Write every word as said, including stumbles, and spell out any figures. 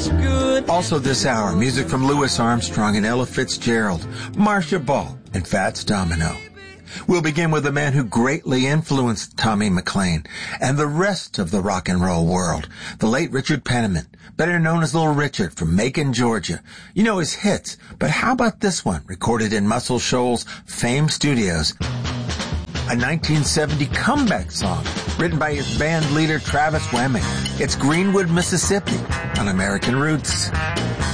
is good. Also this hour, music from Louis Armstrong and Ella Fitzgerald, Marcia Ball, and Fats Domino. We'll begin with a man who greatly influenced Tommy McLean and the rest of the rock and roll world, the late Richard Penniman, better known as Little Richard from Macon, Georgia. You know his hits, but how about this one, recorded in Muscle Shoals Fame Studios? A nineteen seventy comeback song written by his band leader Travis Wemmick. It's Greenwood, Mississippi on American Roots.